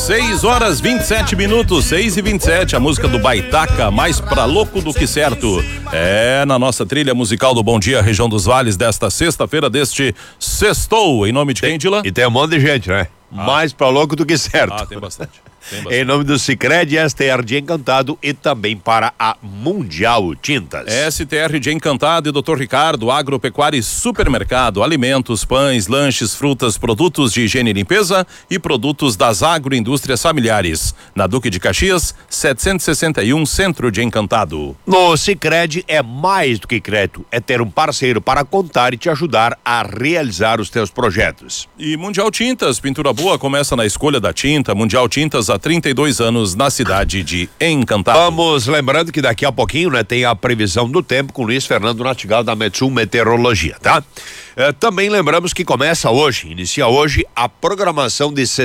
6h27, 6h27, a música do Baitaca, mais pra louco do que certo. É na nossa trilha musical do Bom Dia Região dos Vales desta sexta-feira, deste sextou, em nome de quem, Dila? E tem um monte de gente, né? Mais pra louco do que certo. Tem bastante. Em nome do Sicredi, STR de Encantado e também para a Mundial Tintas. STR de Encantado e Dr. Ricardo, Agropecuária e Supermercado, alimentos, pães, lanches, frutas, produtos de higiene e limpeza e produtos das agroindústrias familiares. Na Duque de Caxias, 761, Centro de Encantado. No Sicredi é mais do que crédito, é ter um parceiro para contar e te ajudar a realizar os teus projetos. E Mundial Tintas, pintura boa começa na escolha da tinta. Mundial Tintas há 32 anos na cidade de Encantado. Vamos lembrando que daqui a pouquinho, né, tem a previsão do tempo com Luiz Fernando Natigal da Metsul Meteorologia, tá? Também lembramos que inicia hoje a programação de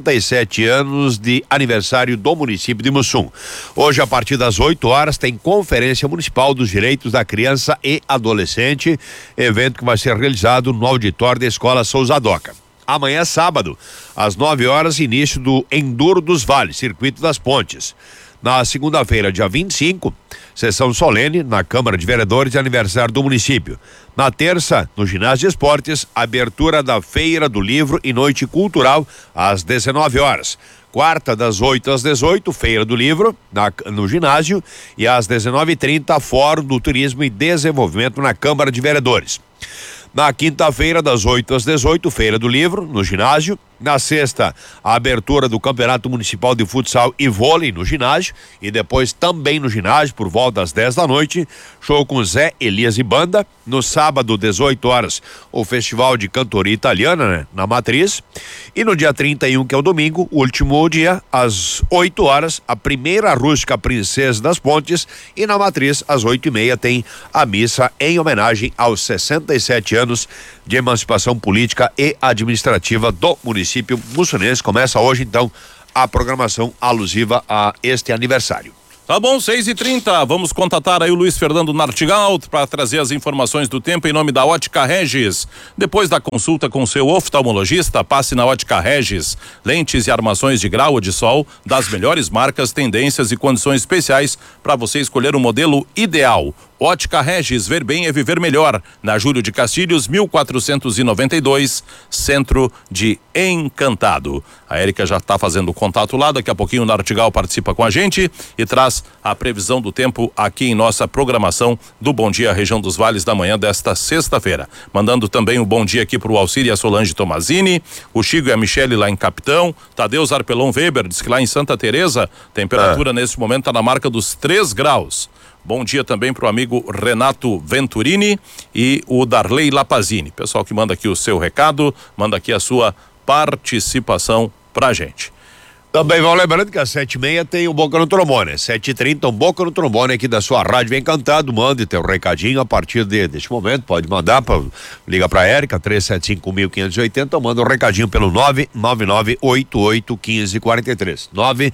67 anos de aniversário do município de Mussum. Hoje, a partir das 8 horas, tem Conferência Municipal dos Direitos da Criança e Adolescente, evento que vai ser realizado no auditório da Escola Souza Doca. Amanhã, sábado, às 9 horas, início do Enduro dos Vales, Circuito das Pontes. Na segunda-feira, dia 25, sessão solene na Câmara de Vereadores de aniversário do município. Na terça, no Ginásio de Esportes, abertura da Feira do Livro e Noite Cultural às 19 horas. Quarta, das 8 às 18, Feira do Livro no ginásio, e às 19h30, Fórum do Turismo e Desenvolvimento na Câmara de Vereadores. Na quinta-feira, das 8 às 18, Feira do Livro, no ginásio. Na sexta, a abertura do Campeonato Municipal de Futsal e Vôlei no ginásio. E depois também no ginásio, por volta das 10 da noite, show com Zé, Elias e Banda. No sábado, 18 horas, o Festival de Cantoria Italiana, né, na Matriz. E no dia 31, que é o domingo, último dia, às 8 horas, a primeira rústica Princesa das Pontes. E na Matriz, às 8h30, tem a missa em homenagem aos 67 anos de emancipação política e administrativa do município mussunense. Começa hoje, então, a programação alusiva a este aniversário. Tá bom, 6h30, vamos contatar aí o Luiz Fernando Nartigal para trazer as informações do tempo em nome da Ótica Regis. Depois da consulta com seu oftalmologista, passe na Ótica Regis. Lentes e armações de grau ou de sol, das melhores marcas, tendências e condições especiais para você escolher o modelo ideal. Ótica Regis, ver bem é viver melhor. Na Júlio de Castilhos, 1492, Centro de Encantado. A Érica já está fazendo o contato lá, daqui a pouquinho o Nartigal participa com a gente e traz a previsão do tempo aqui em nossa programação do Bom Dia Região dos Vales da manhã desta sexta-feira. Mandando também um bom dia aqui pro Alcir e a Solange Tomazini, o Chico e a Michele lá em Capitão, Tadeu Zarpelon Weber diz que lá em Santa Teresa, temperatura nesse momento está na marca dos 3 graus. Bom dia também pro amigo Renato Venturini e o Darley Lapazini. Pessoal que manda aqui o seu recado, manda aqui a sua participação pra gente. Também vão lembrando que às 7h30 tem o Boca no Trombone, 7h30 um Boca no Trombone aqui da sua rádio Vem Cantado. Mande teu recadinho a partir deste momento, pode mandar, liga pra Érica, 375.580, ou manda um recadinho pelo 999881543,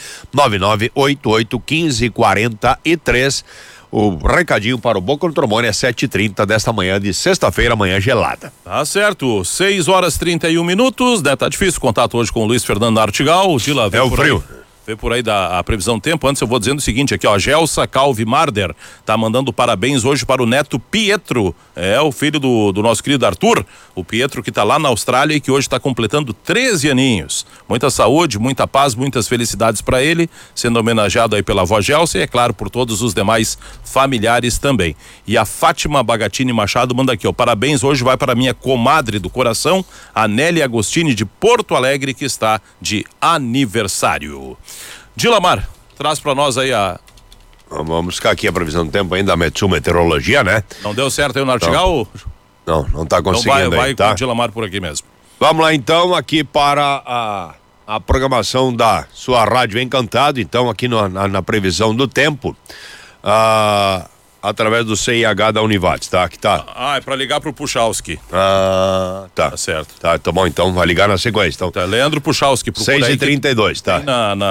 999881543. O recadinho para o Boca no Trombone é 7h30 desta manhã de sexta-feira, manhã gelada. Tá certo, 6h31, né? Tá difícil contato hoje com o Luiz Fernando Artigal. Dila, é o frio. Vê por aí a previsão do tempo. Antes eu vou dizendo o seguinte aqui, ó, Gelsa Calvi Marder tá mandando parabéns hoje para o neto Pietro, o filho do nosso querido Arthur, o Pietro que tá lá na Austrália e que hoje está completando 13 aninhos. Muita saúde, muita paz, muitas felicidades para ele, sendo homenageado aí pela avó Gelsa e é claro por todos os demais familiares também. E a Fátima Bagatini Machado manda aqui, ó, parabéns hoje vai para minha comadre do coração, a Nélia Agostini de Porto Alegre, que está de aniversário. Dilamar, traz pra nós aí a... Vamos buscar aqui a previsão do tempo ainda da Metsul Meteorologia, né? Não deu certo aí o Nartigal? Não tá conseguindo então vai tá? com o Dilamar por aqui mesmo. Vamos lá então, aqui para a programação da sua rádio Encantado, então aqui na previsão do tempo, através do CIH da Univates, tá? Aqui tá. É pra ligar pro Puchalski. Tá. Tá certo. Tá bom, então vai ligar na sequência, então. Tá, Leandro Puchalski. 6h32, tá.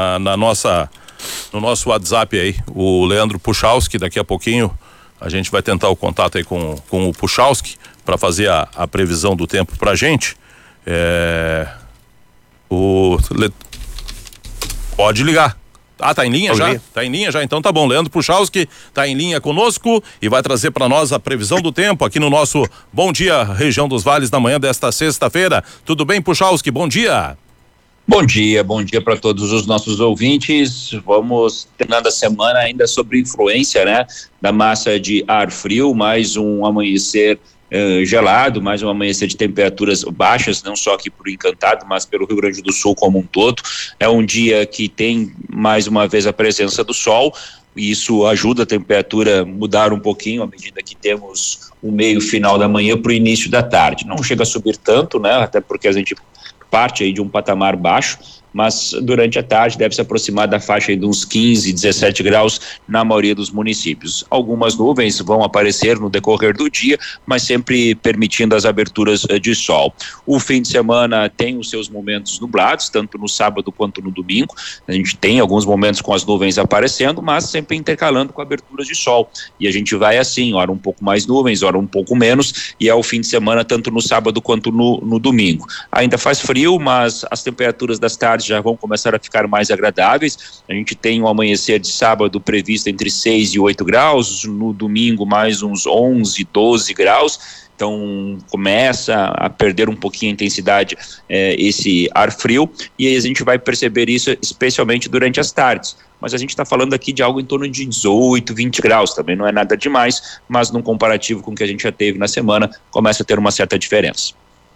No nosso WhatsApp aí, o Leandro Puchalski, daqui a pouquinho a gente vai tentar o contato aí com o Puchalski para fazer a previsão do tempo pra gente. Pode ligar. Ah, tá em linha já? Ligar. Tá em linha já, então tá bom. Leandro Puchalski tá em linha conosco e vai trazer para nós a previsão do tempo aqui no nosso Bom Dia Região dos Vales na manhã desta sexta-feira. Tudo bem, Puchalski? Bom dia. Bom dia para todos os nossos ouvintes. Vamos terminando a semana ainda sobre influência, né, da massa de ar frio, mais um amanhecer gelado, mais um amanhecer de temperaturas baixas, não só aqui por Encantado, mas pelo Rio Grande do Sul como um todo. É um dia que tem mais uma vez a presença do sol, e isso ajuda a temperatura a mudar um pouquinho à medida que temos o meio final da manhã para o início da tarde. Não chega a subir tanto, né, até porque a gente parte aí de um patamar baixo, mas durante a tarde deve se aproximar da faixa aí de uns 15, 17 graus na maioria dos municípios. Algumas nuvens vão aparecer no decorrer do dia, mas sempre permitindo as aberturas de sol. O fim de semana tem os seus momentos nublados, tanto no sábado quanto no domingo. A gente tem alguns momentos com as nuvens aparecendo, mas sempre intercalando com aberturas de sol. E a gente vai assim, hora um pouco mais nuvens, hora um pouco menos, e é o fim de semana tanto no sábado quanto no domingo. Ainda faz frio, mas as temperaturas das tardes já vão começar a ficar mais agradáveis. A gente tem um amanhecer de sábado previsto entre 6 e 8 graus, no domingo mais uns 11, 12 graus, então começa a perder um pouquinho a intensidade esse ar frio, e aí a gente vai perceber isso especialmente durante as tardes. Mas a gente está falando aqui de algo em torno de 18, 20 graus, também não é nada demais, mas num comparativo com o que a gente já teve na semana, começa a ter uma certa diferença.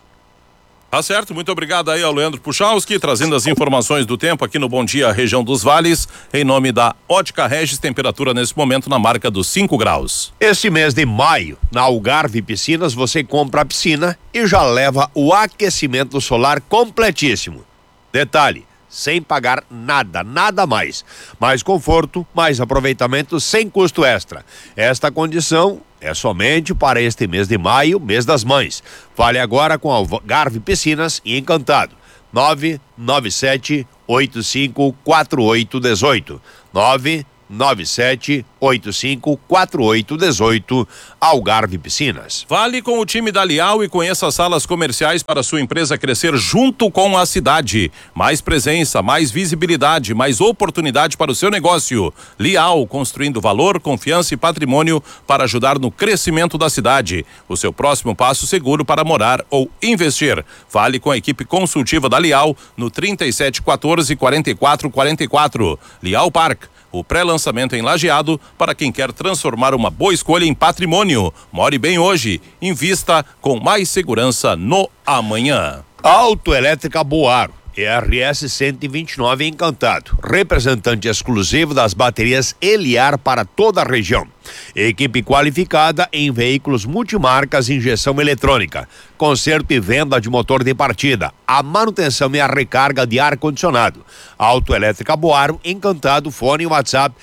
Tá certo, muito obrigado aí ao Leandro Puchalski, trazendo as informações do tempo aqui no Bom Dia Região dos Vales, em nome da Ótica Regis, temperatura nesse momento na marca dos 5 graus. Este mês de maio, na Algarve Piscinas, você compra a piscina e já leva o aquecimento solar completíssimo. Detalhe, sem pagar nada mais. Mais conforto, mais aproveitamento sem custo extra. Esta condição é somente para este mês de maio, mês das mães. Fale agora com Algarve Piscinas e Encantado. 997-854818. 997-854818. Algarve Piscinas. Fale com o time da Lial e conheça as salas comerciais para sua empresa crescer junto com a cidade. Mais presença, mais visibilidade, mais oportunidade para o seu negócio. Lial, construindo valor, confiança e patrimônio para ajudar no crescimento da cidade. O seu próximo passo seguro para morar ou investir. Fale com a equipe consultiva da Lial no 3714-4444. Lial Park. O pré-lançamento em Lajeado para quem quer transformar uma boa escolha em patrimônio. More bem hoje, invista com mais segurança no amanhã. Autoelétrica Boaro, ERS 129 Encantado, representante exclusivo das baterias Eliar para toda a região. Equipe qualificada em veículos multimarcas e injeção eletrônica, conserto e venda de motor de partida, a manutenção e a recarga de ar-condicionado. Autoelétrica Boaro, Encantado, fone e WhatsApp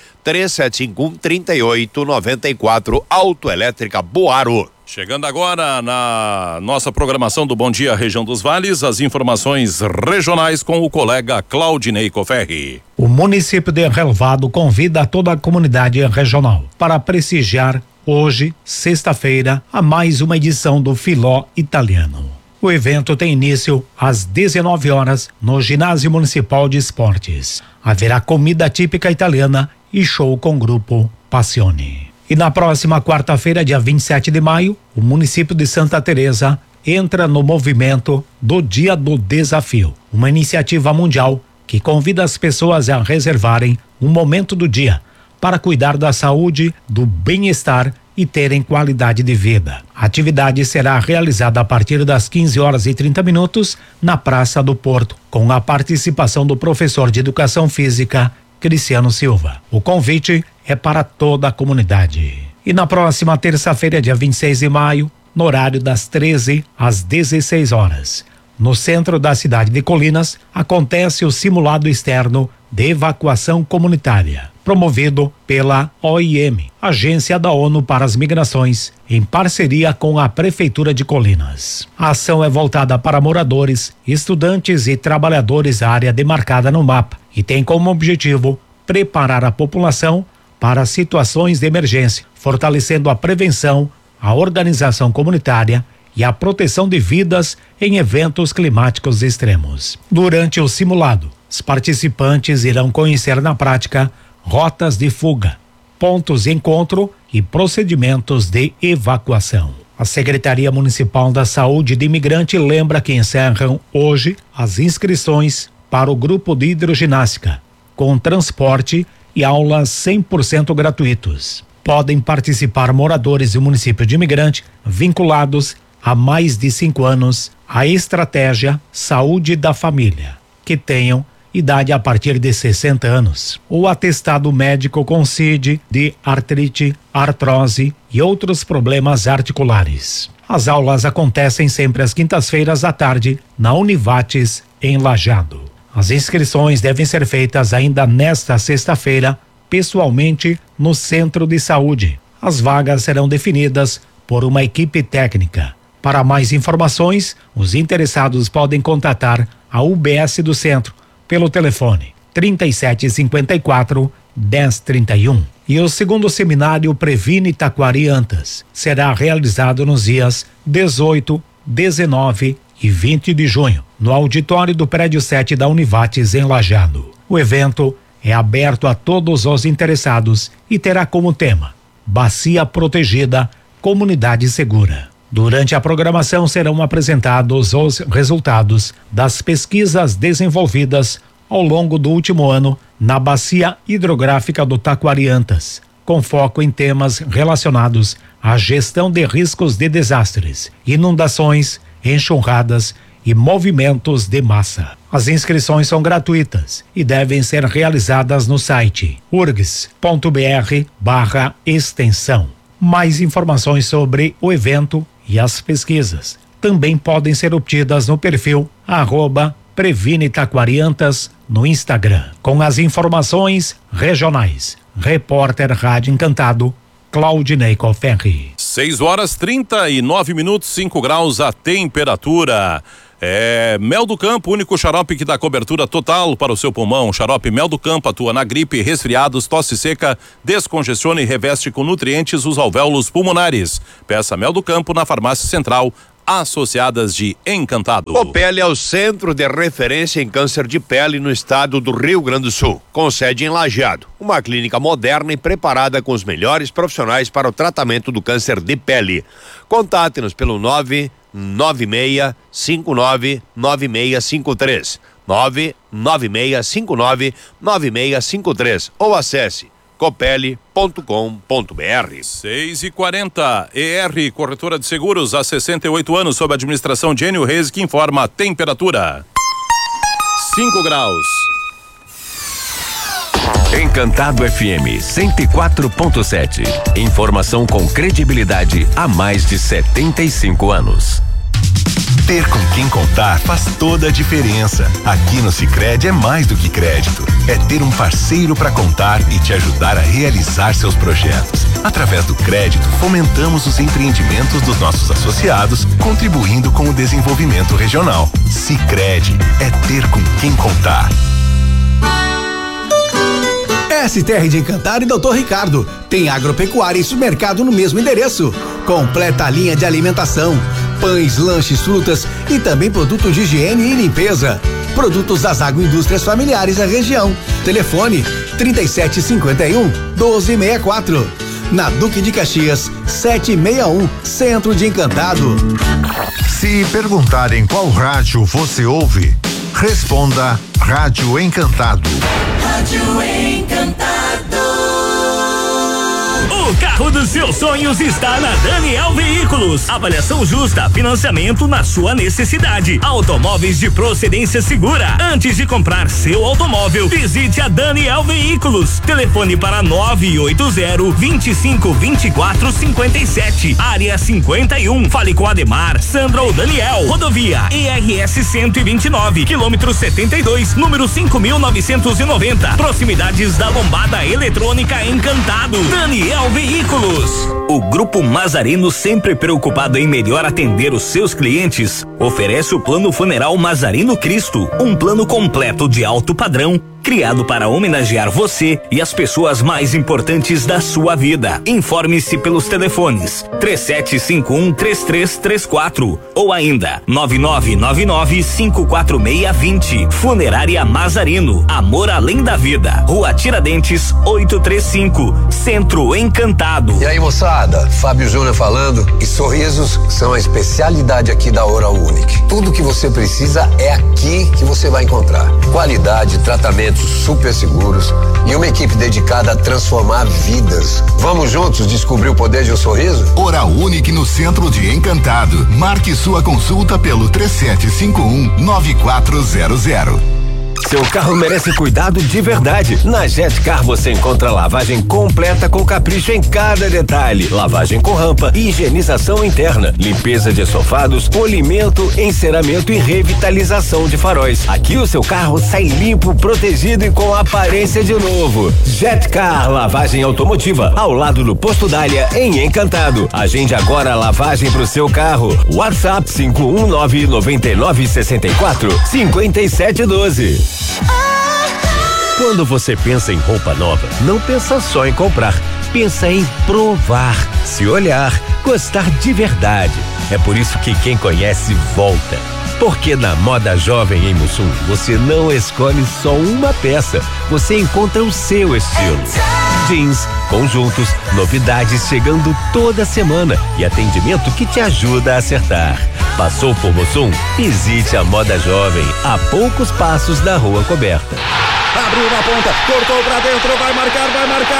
3751-3894, Autoelétrica Boaro. Chegando agora na nossa programação do Bom Dia Região dos Vales, as informações regionais com o colega Claudinei Coferri. O município de Relvado convida toda a comunidade regional para prestigiar hoje, sexta-feira, a mais uma edição do Filó Italiano. O evento tem início às 19 horas no Ginásio Municipal de Esportes. Haverá comida típica italiana e show com o grupo Passione. E na próxima quarta-feira, dia 27 de maio, o município de Santa Teresa entra no movimento do Dia do Desafio, uma iniciativa mundial que convida as pessoas a reservarem um momento do dia para cuidar da saúde, do bem-estar e terem qualidade de vida. A atividade será realizada a partir das 15h30 na Praça do Porto, com a participação do professor de Educação Física, Cristiano Silva. O convite é para toda a comunidade. E na próxima terça-feira, dia 26 de maio, no horário das 13 às 16 horas, no centro da cidade de Colinas, acontece o simulado externo de evacuação comunitária, promovido pela OIM, Agência da ONU para as Migrações, em parceria com a Prefeitura de Colinas. A ação é voltada para moradores, estudantes e trabalhadores da área demarcada no mapa e tem como objetivo preparar a população para situações de emergência, fortalecendo a prevenção, a organização comunitária e a proteção de vidas em eventos climáticos extremos. Durante o simulado, Os participantes irão conhecer na prática rotas de fuga, pontos de encontro e procedimentos de evacuação. A Secretaria Municipal da Saúde de Imigrante lembra que encerram hoje as inscrições para o grupo de hidroginástica, com transporte e aulas 100% gratuitos. Podem participar moradores do município de Imigrante vinculados há mais de 5 anos à estratégia Saúde da Família, que tenham idade a partir de 60 anos. O atestado médico com CID de artrite, artrose e outros problemas articulares. As aulas acontecem sempre às quintas-feiras à tarde na Univates, em Lajeado. As inscrições devem ser feitas ainda nesta sexta-feira, pessoalmente no Centro de Saúde. As vagas serão definidas por uma equipe técnica. Para mais informações, os interessados podem contatar a UBS do Centro pelo telefone 3754-1031. E o segundo seminário Previne Taquari Antas será realizado nos dias 18, 19 e 20 de junho, no auditório do prédio 7 da Univates, em Lajeado. O evento é aberto a todos os interessados e terá como tema Bacia Protegida, Comunidade Segura. Durante a programação serão apresentados os resultados das pesquisas desenvolvidas ao longo do último ano na bacia hidrográfica do Taquari Antas, com foco em temas relacionados à gestão de riscos de desastres, inundações, enxurradas e movimentos de massa. As inscrições são gratuitas e devem ser realizadas no site urgs.br/extensão. Mais informações sobre o evento e as pesquisas também podem ser obtidas no perfil @Previne Taquari Antas no Instagram. Com as informações regionais, repórter Rádio Encantado, Claudinei Colferri. 6h39, 5 graus a temperatura. Mel do Campo, único xarope que dá cobertura total para o seu pulmão. Xarope Mel do Campo atua na gripe, resfriados, tosse seca, descongestiona e reveste com nutrientes os alvéolos pulmonares. Peça Mel do Campo na Farmácia Central, Associadas de Encantado. Copel é o centro de referência em câncer de pele no estado do Rio Grande do Sul, com sede em Lajeado. Uma clínica moderna e preparada com os melhores profissionais para o tratamento do câncer de pele. Contate-nos pelo 996599653, 996599653 ou acesse copele.com.br. 6h40, ER, corretora de seguros há 68 anos, sob a administração de Enio Reis, que informa a temperatura. 5 graus. Encantado FM 104.7. Informação com credibilidade há mais de 75 anos. Ter com quem contar faz toda a diferença. Aqui no Sicredi é mais do que crédito. É ter um parceiro para contar e te ajudar a realizar seus projetos. Através do crédito, fomentamos os empreendimentos dos nossos associados, contribuindo com o desenvolvimento regional. Sicredi é ter com quem contar. STR de Encantado e Doutor Ricardo. Tem agropecuária e supermercado no mesmo endereço. Completa linha de alimentação, pães, lanches, frutas e também produtos de higiene e limpeza. Produtos das agroindústrias familiares da região. Telefone 3751-1264. Na Duque de Caxias, 761, Centro de Encantado. Se perguntarem qual rádio você ouve, responda Rádio Encantado. Rádio Encantado. O carro dos seus sonhos está na Daniel Veículos. Avaliação justa, financiamento na sua necessidade. Automóveis de procedência segura. Antes de comprar seu automóvel, visite a Daniel Veículos. Telefone para 980-2524-57. Área 51. Fale com Ademar, Sandra ou Daniel. Rodovia ERS 129, quilômetro 72, número 5.990. Proximidades da Lombada Eletrônica Encantado. Daniel Veículos. O Grupo Mazarino, sempre preocupado em melhor atender os seus clientes, oferece o Plano Funeral Mazarino Cristo, um plano completo de alto padrão que criado para homenagear você e as pessoas mais importantes da sua vida. Informe-se pelos telefones 3751-3334 ou ainda 9999-54620. Funerária Mazarino, amor além da vida. Rua Tiradentes 835, Centro Encantado. E aí, moçada, Fábio Júnior falando, e sorrisos são a especialidade aqui da Oral Unique. Tudo que você precisa é aqui que você vai encontrar. Qualidade, tratamentos super seguros e uma equipe dedicada a transformar vidas. Vamos juntos descobrir o poder de um sorriso? Oral Unique no Centro de Encantado. Marque sua consulta pelo 3751-9400. Seu carro merece cuidado de verdade. Na Jetcar você encontra lavagem completa com capricho em cada detalhe. Lavagem com rampa, higienização interna, limpeza de estofados, polimento, enceramento e revitalização de faróis. Aqui o seu carro sai limpo, protegido e com aparência de novo. Jetcar Lavagem Automotiva, ao lado do Posto Dália, em Encantado. Agende agora a lavagem pro seu carro. WhatsApp 519-9964-5712. Quando você pensa em roupa nova, não pensa só em comprar, pensa em provar, se olhar, gostar de verdade. É por isso que quem conhece volta. Porque na Moda Jovem em Mussum, você não escolhe só uma peça, você encontra o seu estilo. Jeans, conjuntos, novidades chegando toda semana e atendimento que te ajuda a acertar. Passou por Mussum? Visite a Moda Jovem, a poucos passos da Rua Coberta. Abriu na ponta, cortou pra dentro, vai marcar,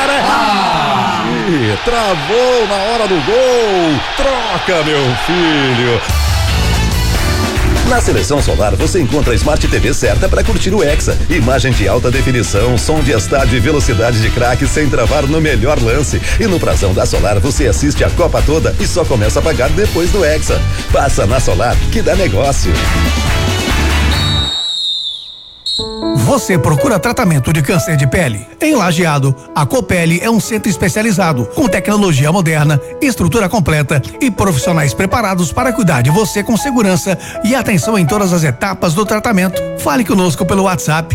Ih, travou na hora do gol. Troca, meu filho. Na Seleção Solar você encontra a Smart TV certa para curtir o Hexa. Imagem de alta definição, som de estádio e velocidade de craque sem travar no melhor lance. E no prazão da Solar você assiste a Copa toda e só começa a pagar depois do Hexa. Passa na Solar que dá negócio. Você procura tratamento de câncer de pele? Em Lajeado, a Copele é um centro especializado, com tecnologia moderna, estrutura completa e profissionais preparados para cuidar de você com segurança e atenção em todas as etapas do tratamento. Fale conosco pelo WhatsApp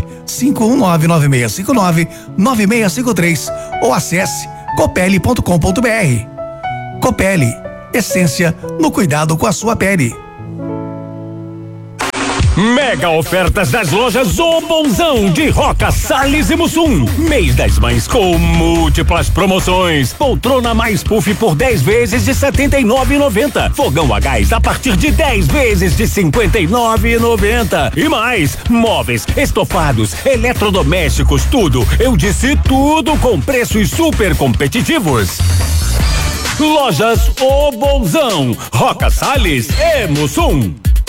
51996599653 ou acesse copele.com.br. Copele, essência no cuidado com a sua pele. Mega ofertas das lojas O Bonzão de Roca, Salles e Mussum. Mês das Mães com múltiplas promoções. Poltrona mais puff por 10 vezes de R$ 79,90. Fogão a gás a partir de 10 vezes de R$ 59,90. E mais, móveis, estofados, eletrodomésticos, tudo. Eu disse tudo com preços super competitivos. Lojas O Bonzão, Roca, Salles e Mussum.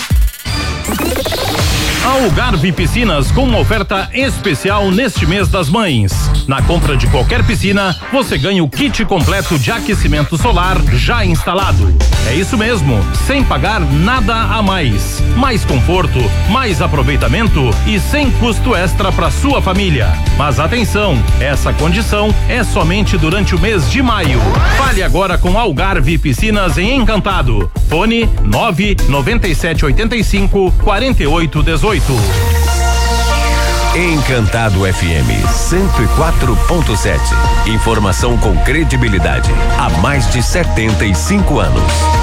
Algarve Piscinas com uma oferta especial neste mês das mães. Na compra de qualquer piscina, você ganha o kit completo de aquecimento solar já instalado. É isso mesmo, sem pagar nada a mais. Mais conforto, mais aproveitamento e sem custo extra para sua família. Mas atenção, essa condição é somente durante o mês de maio. Fale agora com Algarve Piscinas em Encantado. Fone 99785-4818. Encantado FM 104.7. Informação com credibilidade há mais de 75 anos.